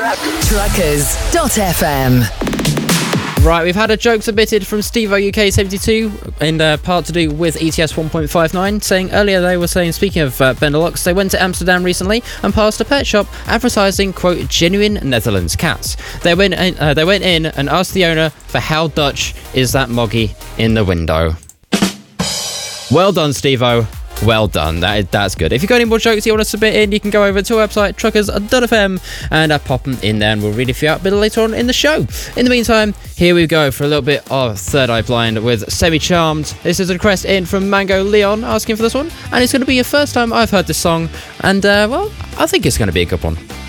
Truckers.fm. Right, we've had a joke submitted from Stevo UK72 in part to do with ETS 1.59, saying earlier they were saying, speaking of Benelux, they went to Amsterdam recently and passed a pet shop advertising, quote, genuine Netherlands cats. They went in and asked the owner for how Dutch is that moggy in the window. Well done, Stevo. Well done. That's good. If you've got any more jokes you want to submit in, you can go over to our website, truckers.fm, and pop them in there, and we'll read a few out a bit later on in the show. In the meantime, here we go for a little bit of Third Eye Blind with Semi-Charmed. This is a request in from Mango Leon asking for this one, and it's going to be your first time I've heard this song, and, well, I think it's going to be a good one.